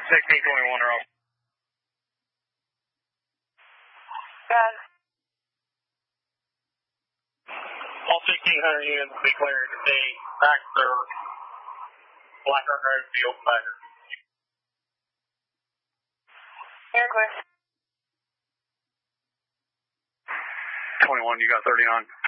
1621 are off. Got it. All 1600 units will be cleared to be back to Black Earth Road Field Backer. You're clear. 21, you got 30 on.